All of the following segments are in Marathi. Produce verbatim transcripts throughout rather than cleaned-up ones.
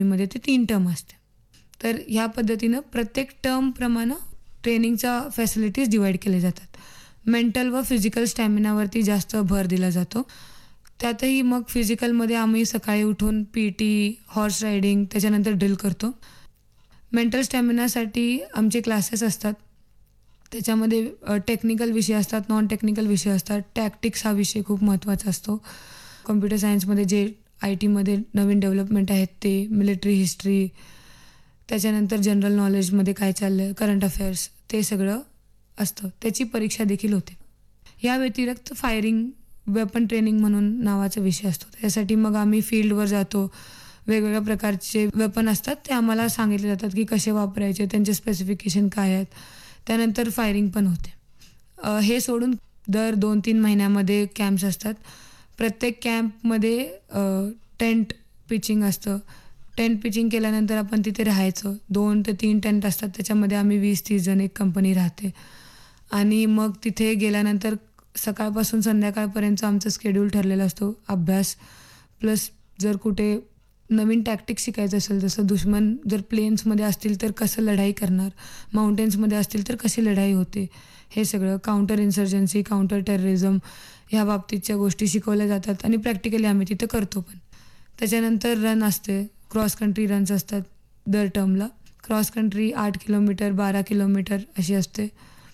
मध्ये ते तीन टर्म असते. तर ह्या पद्धतीनं प्रत्येक टर्मप्रमाणे ट्रेनिंगचा फॅसिलिटीज डिवाईड केले जातात. मेंटल व फिजिकल स्टॅमिनावरती जास्त भर दिला जातो. त्यातही मग फिजिकलमध्ये आम्ही सकाळी उठून पी टी, हॉर्स रायडिंग, त्याच्यानंतर ड्रिल करतो. मेंटल स्टॅमिनासाठी आमचे क्लासेस असतात. त्याच्यामध्ये टेक्निकल विषय असतात, नॉन टेक्निकल विषय असतात. टॅक्टिक्स हा विषय खूप महत्त्वाचा असतो. कम्प्युटर सायन्समध्ये जे आय टीमध्ये नवीन डेव्हलपमेंट आहेत ते, मिलिटरी हिस्ट्री, त्याच्यानंतर जनरल नॉलेजमध्ये काय चाललं आहे, करंट अफेअर्स, ते सगळं असतं. त्याची परीक्षा देखील होते. या व्यतिरिक्त फायरिंग, वेपन ट्रेनिंग म्हणून नावाचा विषय असतो. त्यासाठी मग आम्ही फील्डवर जातो. वेगवेगळ्या प्रकारचे वेपन असतात, ते आम्हाला सांगितले जातात की कसे वापरायचे, त्यांचे स्पेसिफिकेशन काय आहेत. त्यानंतर फायरिंग पण होते. हे सोडून दर दोन तीन महिन्यामध्ये कॅम्प्स असतात. प्रत्येक कॅम्पमध्ये टेंट पिचिंग असतं. टेंट पिचिंग केल्यानंतर आपण तिथे राहायचं. दोन ते तीन टेंट असतात, त्याच्यामध्ये आम्ही वीस तीस जण एक कंपनी राहते. आणि मग तिथे गेल्यानंतर सकाळपासून संध्याकाळपर्यंत आमचं शेड्यूल ठरलेलं असतो. अभ्यास प्लस जर कुठे नवीन टॅक्टिक्स शिकायचं असेल, जसं दुश्मन जर प्लेन्समध्ये असतील तर कसं लढाई करणार, माउंटेन्समध्ये असतील तर कशी लढाई होते, हे सगळं काउंटर इन्सर्जन्सी, काउंटर टेररिझम ह्या बाबतीतच्या गोष्टी शिकवल्या जातात आणि प्रॅक्टिकली आम्ही तिथं करतो पण. त्याच्यानंतर रन असते, क्रॉस कंट्री रन्स असतात दर टर्मला. क्रॉस कंट्री आठ किलोमीटर, बारा किलोमीटर अशी असते.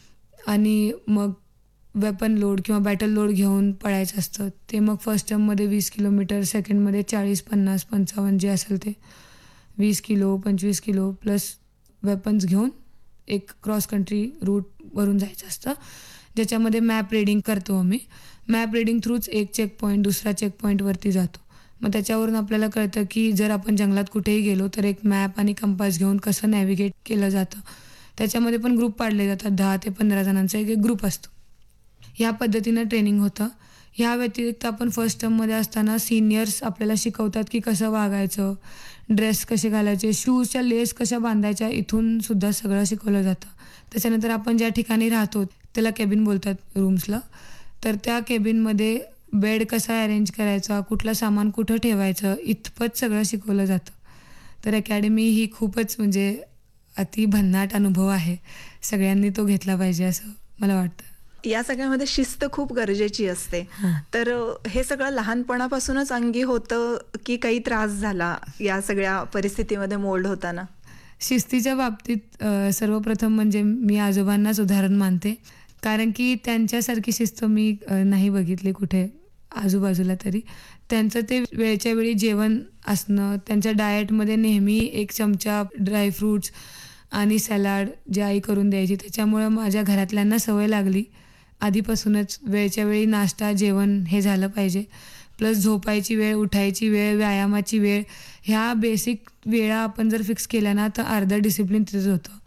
आणि मग वेपन लोड किंवा बॅटल लोड घेऊन पळायचं असतं. ते मग फर्स्ट टर्ममध्ये वीस किलोमीटर, सेकंडमध्ये चाळीस, पन्नास, पंचावन्न जे असेल ते वीस किलो, पंचवीस किलो प्लस वेपन्स घेऊन एक क्रॉस कंट्री रूटवरून जायचं असतं, ज्याच्यामध्ये मॅप रीडिंग करतो आम्ही. मॅप रीडिंग थ्रूच एक चेक पॉईंट दुसरा चेक पॉईंटवरती जातो. मग त्याच्यावरून आपल्याला कळतं की जर आपण जंगलात कुठेही गेलो तर एक मॅप आणि कंपास घेऊन कसं नॅव्हिगेट केलं जातं. त्याच्यामध्ये पण ग्रुप पाडले जातात. दहा ते पंधरा जणांचा एक एक ग्रुप असतो. ह्या पद्धतीनं ट्रेनिंग होतं. ह्या व्यतिरिक्त आपण फर्स्ट टर्ममध्ये असताना सिनियर्स आपल्याला शिकवतात की कसं वागायचं, ड्रेस कसे घालायचे, शूजच्या लेस कशा बांधायच्या, इथून सुद्धा सगळं शिकवलं जातं. त्याच्यानंतर आपण ज्या ठिकाणी राहतो त्याला केबिन बोलतात रूम्सला. तर त्या केबिनमध्ये बेड कसा अरेंज करायचा, कुठलं सामान कुठं ठेवायचं, इतपत सगळं शिकवलं जातं. तर अकॅडमी ही खूपच म्हणजे अति भन्नाट अनुभव आहे. सगळ्यांनी तो घेतला पाहिजे असं मला वाटतं. या सगळ्यामध्ये शिस्त खूप गरजेची असते. तर हे सगळं लहानपणापासूनच अंगी होतं की काही त्रास झाला या सगळ्या परिस्थितीमध्ये मोल्ड होताना? शिस्तीच्या बाबतीत सर्वप्रथम म्हणजे मी आजोबांनाच उदाहरण मानते. कारण की त्यांच्यासारखी शिस्त मी नाही बघितली कुठे आजूबाजूला तरी. त्यांचं ते वेळच्या वेळी जेवण असणं, त्यांच्या डाएटमध्ये नेहमी एक चमचा ड्रायफ्रूट्स आणि सॅलाड जे आई करून द्यायची, त्याच्यामुळं माझ्या घरातल्यांना सवय लागली आधीपासूनच वेळच्या वेळी नाश्ता, जेवण हे झालं पाहिजे. प्लस झोपायची वेळ, उठायची वेळ, व्यायामाची वेळ, ह्या बेसिक वेळा आपण जर फिक्स केल्या ना तर अर्धा डिसिप्लिन तिथंच होतं.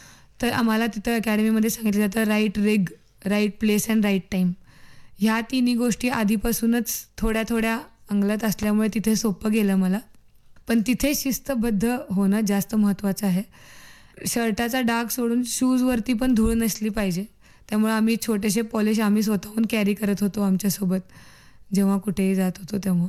तर आम्हाला तिथं अकॅडमीमध्ये सांगितलं जातं राईट रिग, right place and write time. ह्या तिन्ही गोष्टी आधीपासूनच थोड्या थोड्या अंगलत असल्यामुळे तिथे सोपं गेलं मला. पण तिथे शिस्तबद्ध होणं जास्त महत्त्वाचं आहे. शर्टाचा डाग सोडून शूजवरती पण धूळ नसली पाहिजे. त्यामुळे आम्ही छोटेसे पॉलिश आम्ही स्वतःहून कॅरी करत होतो आमच्यासोबत जेव्हा कुठेही जात होतो तेव्हा.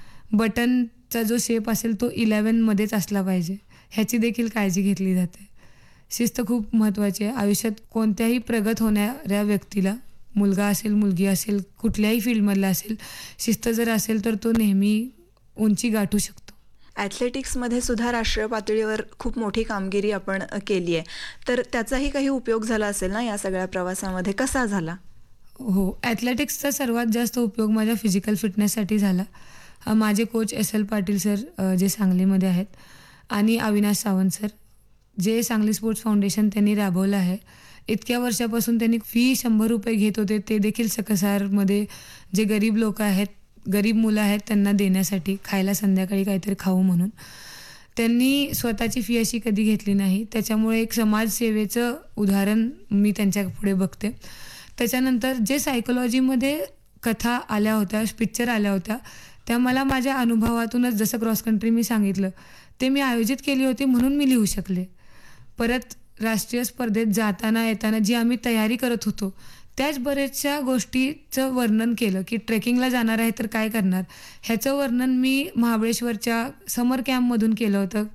बटनचा जो शेप असेल तो इलेवनमध्येच असला पाहिजे, ह्याची देखील काळजी घेतली जाते. शिस्त खूप महत्त्वाची आहे आयुष्यात. कोणत्याही प्रगत होणाऱ्या व्यक्तीला, मुलगा असेल, मुलगी असेल, कुठल्याही फील्डमधला असेल, शिस्त जर असेल तर तो नेहमी उंची गाठू शकतो. ॲथलेटिक्समध्ये सुद्धा राष्ट्रीय पातळीवर खूप मोठी कामगिरी आपण केली आहे. तर त्याचाही काही उपयोग झाला असेल ना या सगळ्या प्रवासामध्ये? कसा झाला? हो, ॲथलेटिक्सचा सर्वात जास्त उपयोग माझ्या फिजिकल फिटनेससाठी झाला. माझे coach S L Patil sir जे सांगलीमध्ये आहेत आणि अविनाश सावंत सर जे सांगली स्पोर्ट्स फाउंडेशन त्यांनी राबवलं आहे. इतक्या वर्षापासून त्यांनी फी शंभर रुपये घेत होते, ते देखील सकसारमध्ये जे गरीब लोक आहेत, गरीब मुलं आहेत त्यांना देण्यासाठी, खायला संध्याकाळी काहीतरी खाऊ म्हणून. त्यांनी स्वतःची फी अशी कधी घेतली नाही. त्याच्यामुळे एक समाजसेवेचं उदाहरण मी त्यांच्या पुढे बघते. त्याच्यानंतर जे सायकोलॉजीमध्ये कथा आल्या होत्या, पिक्चर आल्या होत्या, त्या मला माझ्या अनुभवातूनच, जसं क्रॉस कंट्री मी सांगितलं ते मी आयोजित केली होती म्हणून मी लिहू शकले. परत राष्ट्रीय स्पर्धेत जाताना येताना जी आम्ही तयारी करत होतो त्याच बऱ्याचशा गोष्टीचं वर्णन केलं, की ट्रेकिंगला जाणार आहे तर काय करणार? ह्याचं वर्णन मी महाबळेश्वरच्या समर कॅम्पमधून केलं होतं.